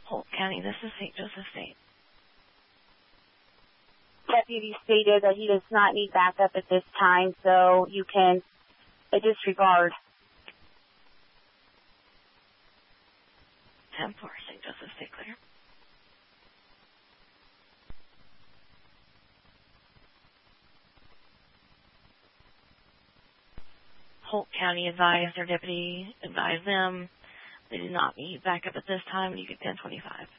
Holt County, this is St. Joseph State. Deputy stated that he does not need backup at this time, so you can disregard. 10-4, St. Joseph State clear. Holt County advised their deputy, advised them they did not need backup at this time. You get 10-25.